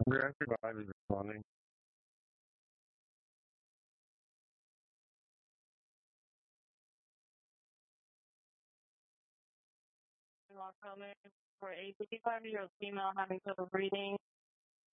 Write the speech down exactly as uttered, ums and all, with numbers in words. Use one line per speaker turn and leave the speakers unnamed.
Your survive is responding. Welcome for a fifty-five-year-old female having trouble breathing.